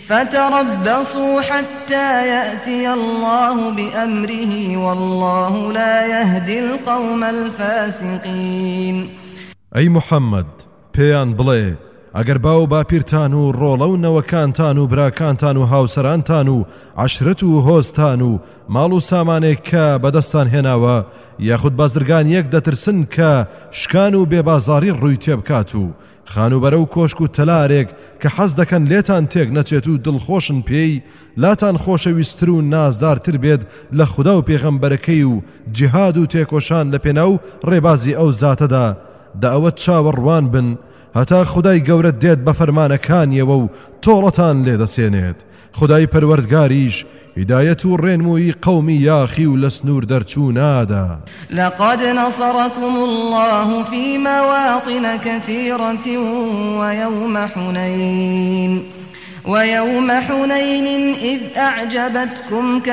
فتربصوا حتى يأتي الله بأمره والله لا يهدي القوم الفاسقين. أي محمد پێیان بڵێ ئەگەر باو باپیرتان و ڕۆڵە و نەوەکانتان و براکانتان و هاوسەرانتان و عەشرەت و هۆزتان و ماڵ و سامانێک کە بەدەستان هێناوە یاخود بازرگانیەک دەترسن کە شکان و بێبازاری ڕووی تێبکات و خانوبەرە و کۆشک و تەلارێک کە حەز دەکەن لێتان تێک نەچێت و دڵخۆشن پێی لاتان خۆشەویستتر و نازدارتر بێت لە خودا و پێغەمبەرەکەی و جیهاد و تێکۆشان لە پێناو ڕێبازی ئەو زاتەدا دا ئەوە چاوەڕوان بن هەتا خودای گەورە دێت بە فەرمانەکانیەوە و تۆڵەتان لێدەسێنێت. خودای پەروەردگاریش هدایەت و ڕێنمووی قەومی یاخی و لە سنوور دەرچوو نادا. لقد نصركم الله في مواطن كثيرة ويوم حنين إذ أعجبتكم